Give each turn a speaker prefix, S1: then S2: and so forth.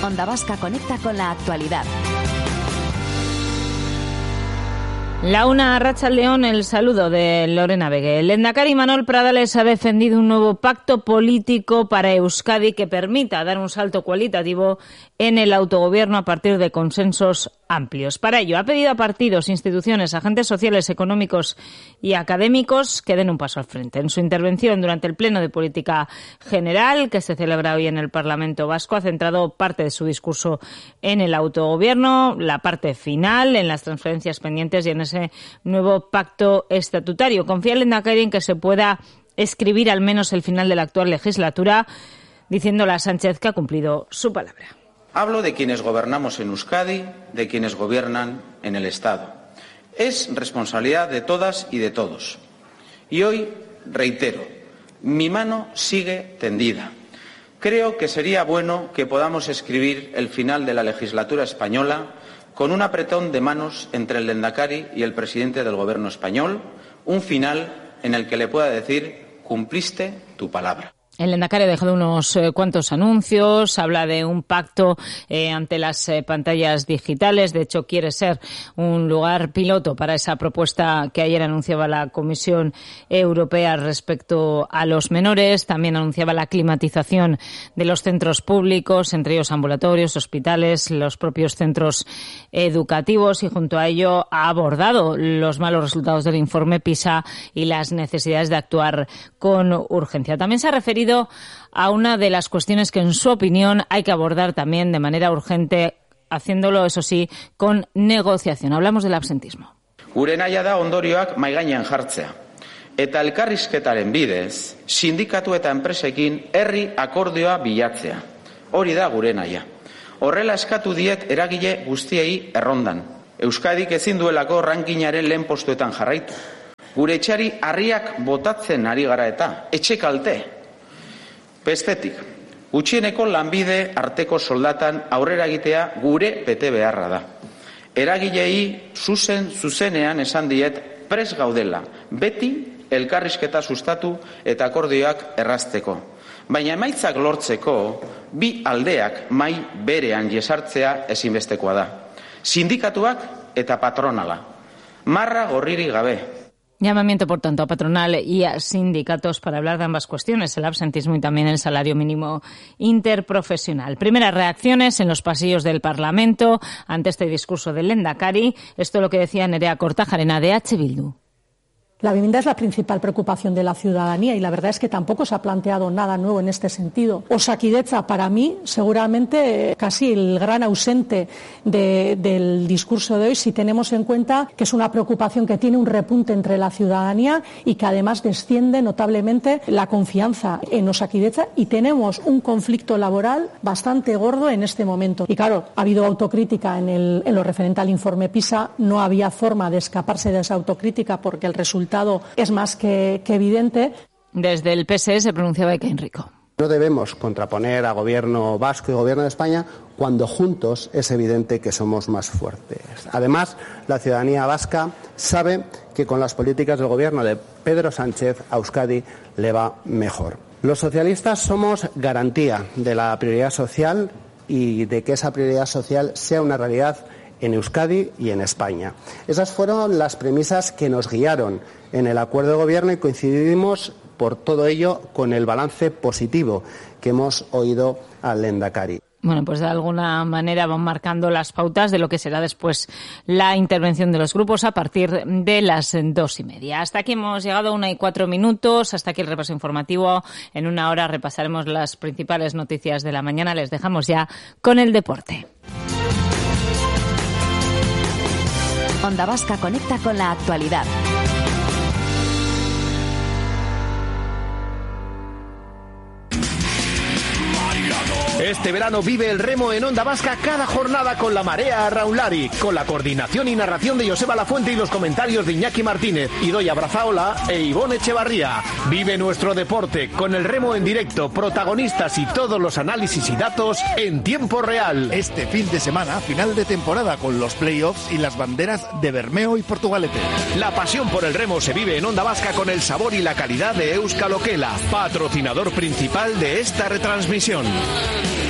S1: Onda Vasca conecta con la actualidad.
S2: La una, Arratsaldeon, el saludo de Lorena Vegue. El lehendakari Imanol Pradales ha defendido un nuevo pacto político para Euskadi que permita dar un salto cualitativo en el autogobierno a partir de consensos amplios. Para ello, ha pedido a partidos, instituciones, agentes sociales, económicos y académicos que den un paso al frente. En su intervención durante el Pleno de Política General, que se celebra hoy en el Parlamento Vasco, ha centrado parte de su discurso en el autogobierno, la parte final, en las transferencias pendientes y en ese nuevo pacto estatutario. Confía el lehendakari en que se pueda escribir al menos el final de la actual legislatura, diciéndole a Sánchez que ha cumplido su palabra.
S3: Hablo de quienes gobernamos en Euskadi, de quienes gobiernan en el Estado. Es responsabilidad de todas y de todos. Y hoy reitero, mi mano sigue tendida. Creo que sería bueno que podamos escribir el final de la legislatura española con un apretón de manos entre el lehendakari y el presidente del Gobierno español, un final en el que le pueda decir: cumpliste tu palabra.
S2: El lehendakari ha dejado unos cuantos anuncios, habla de un pacto ante las pantallas digitales. De hecho, quiere ser un lugar piloto para esa propuesta que ayer anunciaba la Comisión Europea respecto a los menores. También anunciaba la climatización de los centros públicos, entre ellos ambulatorios, hospitales, los propios centros educativos, y junto a ello ha abordado los malos resultados del informe PISA y las necesidades de actuar con urgencia. También se ha referido a una de las cuestiones que, en su opinión, hay que abordar también de manera urgente, haciéndolo, eso sí, con negociación. Hablamos del absentismo.
S3: Gure nahia da ondorioak mahai gainean jartzea. Eta elkarrizketaren bidez, sindikatu eta enpresekin herri akordioa bilatzea. Hori da gure nahia. Horrela eskatu diet eragile guztiei errondan. Euskadik ezin duelako rankingaren lehen postuetan jarraitu. Gure etxeari harriak botatzen ari gara eta etxe kalte. Bestetik, gutxieneko lanbide arteko soldatan aurrera egitea gure bete beharra da. Eragilei zuzenean esan diet prest gaudela, beti elkarrizketa sustatu eta akordioak errazteko. Baina emaitzak lortzeko, bi aldeak mahai berean jesartzea ezinbestekoa da. Sindikatuak eta patronala. Marra gorririk gabe.
S2: Llamamiento, por tanto, a patronal y a sindicatos para hablar de ambas cuestiones, el absentismo y también el salario mínimo interprofesional. Primeras reacciones en los pasillos del Parlamento ante este discurso del lehendakari. Esto es lo que decía Nerea Kortajarena de H. Bildu.
S4: La vivienda es la principal preocupación de la ciudadanía y la verdad es que tampoco se ha planteado nada nuevo en este sentido. Osakidetza, para mí, seguramente casi el gran ausente del discurso de hoy, si tenemos en cuenta que es una preocupación que tiene un repunte entre la ciudadanía y que además desciende notablemente la confianza en Osakidetza, y tenemos un conflicto laboral bastante gordo en este momento. Y claro, ha habido autocrítica en lo referente al informe PISA, no había forma de escaparse de esa autocrítica porque el resultado es más que evidente.
S2: Desde el PSE se pronunciaba Eka Enrico.
S5: No debemos contraponer a gobierno vasco y gobierno de España cuando juntos es evidente que somos más fuertes. Además, la ciudadanía vasca sabe que con las políticas del gobierno de Pedro Sánchez a Euskadi le va mejor. Los socialistas somos garantía de la prioridad social y de que esa prioridad social sea una realidad en Euskadi y en España. Esas fueron las premisas que nos guiaron en el acuerdo de gobierno y coincidimos por todo ello con el balance positivo que hemos oído al lehendakari.
S2: Bueno, pues de alguna manera van marcando las pautas de lo que será después la intervención de los grupos a partir de las 2:30. Hasta aquí hemos llegado a 1:04. Hasta aquí el repaso informativo. En una hora repasaremos las principales noticias de la mañana. Les dejamos ya con el deporte.
S1: Onda Vasca conecta con la actualidad.
S6: Este verano vive el remo en Onda Vasca cada jornada con la Marea Raunlari, con la coordinación y narración de Joseba Lafuente y los comentarios de Iñaki Martínez, Idoia Brazaola e Ivonne Echevarría. Vive nuestro deporte con el remo en directo, protagonistas y todos los análisis y datos en tiempo real.
S7: Este fin de semana, final de temporada con los playoffs y las banderas de Bermeo y Portugalete.
S6: La pasión por el remo se vive en Onda Vasca con el sabor y la calidad de Euskal Okela, patrocinador principal de esta retransmisión.